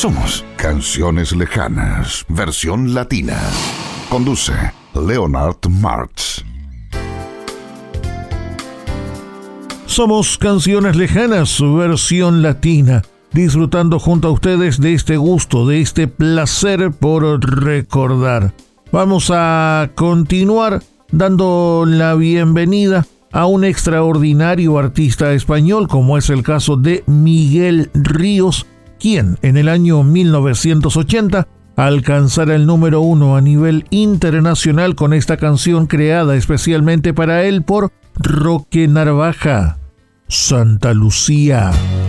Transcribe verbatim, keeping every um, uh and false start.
Somos Canciones Lejanas, versión latina. Conduce Leonard Martz. Somos Canciones Lejanas, su versión latina, disfrutando junto a ustedes de este gusto, de este placer por recordar. Vamos a continuar dando la bienvenida a un extraordinario artista español, como es el caso de Miguel Ríos, quien en el año mil novecientos ochenta alcanzara el número uno a nivel internacional con esta canción creada especialmente para él por Roque Narvaja, Santa Lucía.